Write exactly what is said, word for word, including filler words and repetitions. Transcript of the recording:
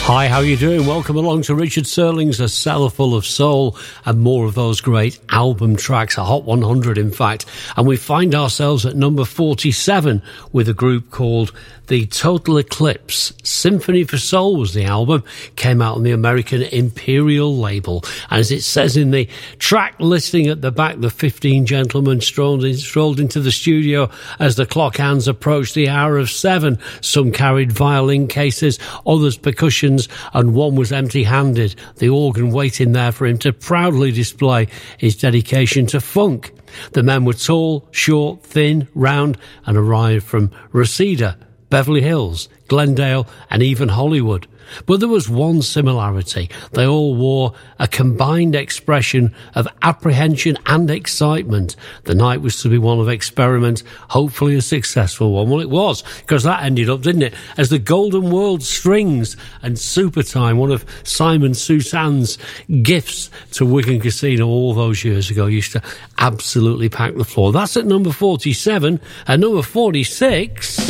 Hi, how are you doing? Welcome along to Richard Serling's A Cellar Full of Soul and more of those great album tracks, a Hot one hundred in fact. And we find ourselves at number forty-seven with a group called The Total Eclipse. Symphony for Soul was the album, came out on the American Imperial label. And as it says in the track listing at the back, the fifteen gentlemen strolled, in, strolled into the studio as the clock hands approached the hour of seven. Some carried violin cases, others percussion, and one was empty-handed, the organ waiting there for him to proudly display his dedication to funk. The men were tall, short, thin, round, and arrived from Reseda, Beverly Hills, Glendale, and even Hollywood. But there was one similarity. They all wore a combined expression of apprehension and excitement. The night was to be one of experiment, hopefully a successful one. Well, it was, because that ended up, didn't it, as the Golden World Strings and Super Time, one of Simon Susan's gifts to Wigan Casino all those years ago, used to absolutely pack the floor. That's at number forty-seven. At number forty-six...